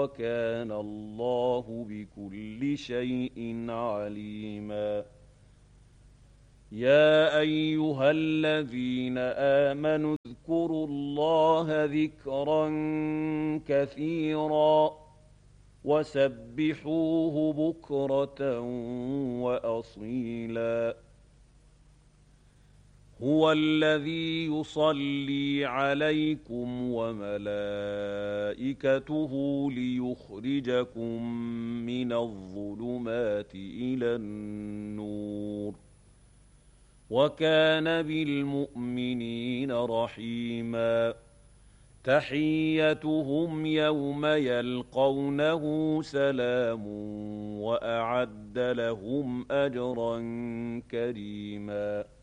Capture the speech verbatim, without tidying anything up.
وكان الله بكل شيء عليما. يا أيها الذين آمنوا اذكروا الله ذكرا كثيرا وسبحوه بكرة وأصيلا. هو الذي يصلي عليكم وملائكته ليخرجكم من الظلمات إلى النور وكان بالمؤمنين رحيما. تحيتهم يوم يلقونه سلام وأعد لهم أجرا كريما.